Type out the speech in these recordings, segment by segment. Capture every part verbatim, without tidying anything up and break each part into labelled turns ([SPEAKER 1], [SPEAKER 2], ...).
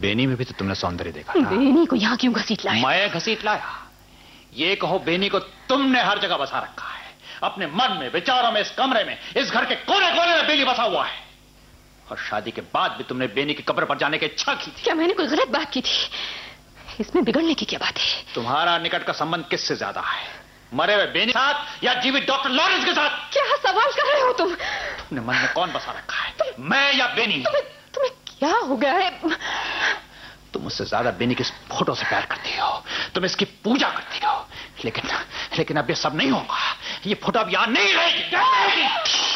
[SPEAKER 1] बेनी में भी तो तुमने सौंदर्य देखा था।
[SPEAKER 2] बेनी को यहाँ क्यों घसीट लाया?
[SPEAKER 1] मैं घसीट लाया? ये कहो बेनी को तुमने हर जगह बसा रखा है, अपने मन में, विचारों में, इस कमरे में, इस घर के कोने कोने में बेनी बसा हुआ है। और शादी के बाद भी तुमने बेनी की कब्र पर जाने की इच्छा की थी।
[SPEAKER 2] क्या मैंने कोई गलत बात की थी? इसमें बिगड़ने की क्या बात है?
[SPEAKER 1] तुम्हारा निकट का संबंध किससे ज्यादा है, मरे हुए बेनी के साथ या जीवित डॉक्टर लॉरेंस के साथ?
[SPEAKER 2] क्या सवाल कर रहे हो तुम?
[SPEAKER 1] तुमने मन में कौन बसा रखा है, तुम, मैं या बेनी?
[SPEAKER 2] तुम्हें, तुम्हें क्या हो गया है?
[SPEAKER 1] तुम मुझसे ज्यादा बेनी की इस फोटो से प्यार करती हो, तुम इसकी पूजा करती हो, लेकिन लेकिन अब ये सब नहीं होगा। ये फोटो अब यहां नहीं रहेगी।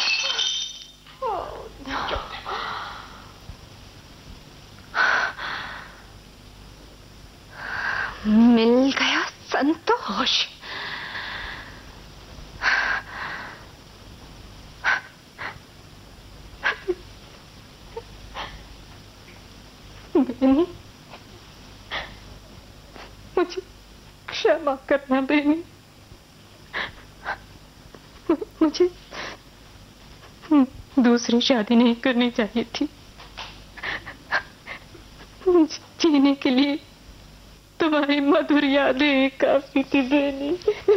[SPEAKER 2] मिल गया संतोष। बेनी, मुझे क्षमा करना बेनी। मुझे दूसरी शादी नहीं करनी चाहिए थी। जीने के लिए तुम्हारी मधुर यादें काफी थी बेनी।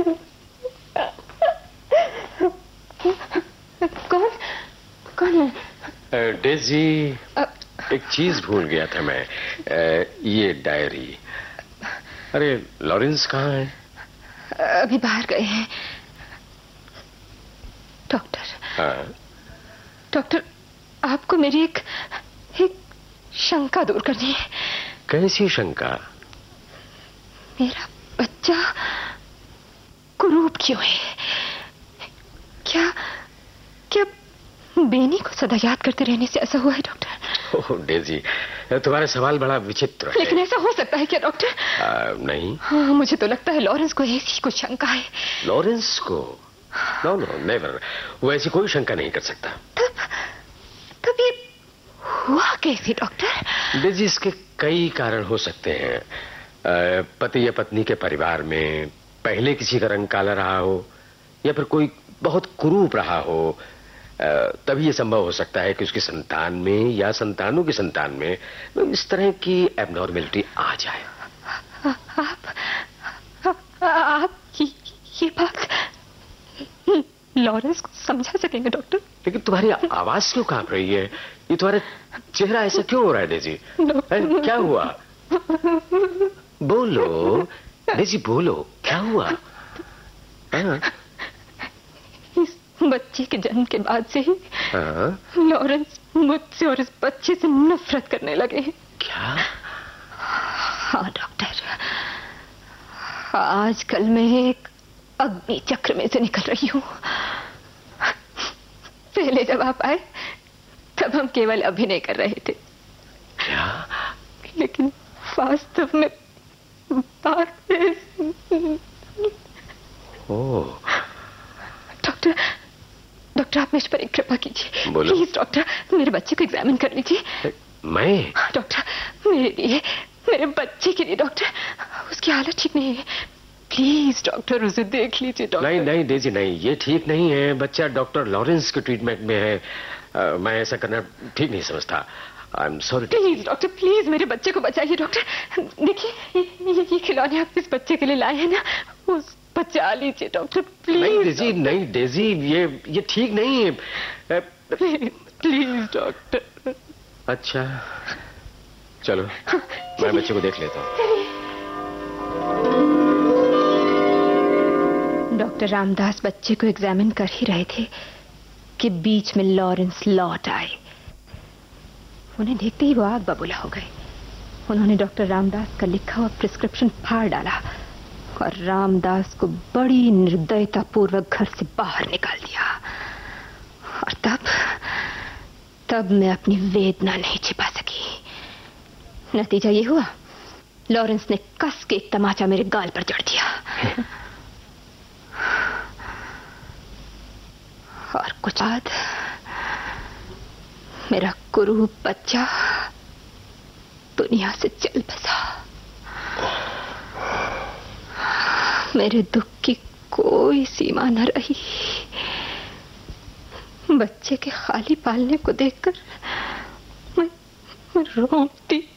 [SPEAKER 2] कौन कौन है?
[SPEAKER 3] डेजी, एक चीज भूल गया था मैं। आ, ये डायरी। अरे लॉरेंस कहाँ है?
[SPEAKER 2] अभी बाहर गए हैं। डॉक्टर।
[SPEAKER 3] हाँ?
[SPEAKER 2] डॉक्टर, आपको मेरी एक एक शंका दूर करनी है।
[SPEAKER 3] कैसी शंका?
[SPEAKER 2] मेरा बच्चा कुरूप क्यों है? क्या क्या बेनी को सदा याद करते रहने से ऐसा हुआ है डॉक्टर?
[SPEAKER 3] ओह डेजी, तुम्हारा सवाल बड़ा विचित्र है।
[SPEAKER 2] लेकिन ऐसा हो सकता है क्या डॉक्टर?
[SPEAKER 3] आ, नहीं।
[SPEAKER 2] हाँ, मुझे तो लगता है लॉरेंस को ऐसी कुछ शंका है।
[SPEAKER 3] लॉरेंस को? नो नो नेवर, वो ऐसी कोई शंका नहीं कर सकता।
[SPEAKER 2] तब तब ये हुआ कैसे डॉक्टर?
[SPEAKER 3] डेजी, इसके कई कारण हो सकते हैं। आ, पति या पत्नी के परिवार में पहले किसी का रंग काला रहा हो, या फिर कोई बहुत कुरूप रहा हो, तभी यह संभव हो सकता है कि उसकी संतान में या संतानों की संतान में इस तरह की एबनॉर्मेलिटी आ जाए।
[SPEAKER 2] आप आप ये, ये बात लॉरेंस को समझा सकेंगे डॉक्टर?
[SPEAKER 3] लेकिन तुम्हारी आवाज क्यों कांप रही है? ये तुम्हारा चेहरा ऐसा क्यों हो रहा है डेजी? क्या हुआ? बोलो डेजी, बोलो, क्या हुआ? हाँ?
[SPEAKER 2] बच्चे के जन्म के बाद से ही
[SPEAKER 3] हाँ?
[SPEAKER 2] लॉरेंस मुझसे और इस बच्चे से नफरत करने लगे हैं।
[SPEAKER 3] क्या?
[SPEAKER 2] हाँ डॉक्टर, आजकल मैं एक अग्नि चक्र में से निकल रही हूँ। पहले जब आप आए तब हम केवल अभिनय कर रहे थे।
[SPEAKER 3] क्या?
[SPEAKER 2] लेकिन वास्तव में बात।
[SPEAKER 3] ओह
[SPEAKER 2] डॉक्टर, डॉक्टर आप मुझ पर एक कृपा कीजिए।
[SPEAKER 3] बोलो।
[SPEAKER 2] प्लीज डॉक्टर, मेरे बच्चे को एग्जामिन कर लीजिए।
[SPEAKER 3] मैं?
[SPEAKER 2] डॉक्टर, मेरे लिए, मेरे बच्चे के लिए डॉक्टर, उसकी हालत ठीक नहीं है। प्लीज डॉक्टर, उसे देख लीजिए डॉक्टर।
[SPEAKER 3] नहीं नहीं डेजी, नहीं, ये ठीक नहीं है। बच्चा डॉक्टर लॉरेंस के ट्रीटमेंट में है। आ, मैं ऐसा करना ठीक नहीं समझता। I am sorry.
[SPEAKER 2] Please doctor, please मेरे बच्चे को बचाइए डॉक्टर। देखिए ये, ये, ये खिलौने आप इस बच्चे के लिए लाए हैं ना, उस बचा लीजिए डॉक्टर प्लीज।
[SPEAKER 3] नहीं डेजी, नहीं डेजी, ये ये ठीक नहीं है।
[SPEAKER 2] Please, please doctor.
[SPEAKER 3] अच्छा चलो, मैं बच्चे को देख लेता हूँ।
[SPEAKER 2] डॉक्टर रामदास बच्चे को एग्जामिन कर ही रहे थे कि बीच में लॉरेंस लौट आए। उन्हें देखते ही वो आग बबूला हो गए। उन्होंने डॉक्टर रामदास का लिखा हुआ प्रिस्क्रिप्शन फाड़ डाला और रामदास को बड़ी निर्दयता पूर्वक घर से बाहर निकाल दिया। और तब तब मैं अपनी वेदना नहीं छिपा सकी। नतीजा ये हुआ, लॉरेंस ने कस के एक तमाचा मेरे गाल पर जड़ दिया। और कुछ बाद मेरा कुरूप बच्चा दुनिया से चल बसा। मेरे दुख की कोई सीमा न रही। बच्चे के खाली पालने को देखकर मैं, मैं रोती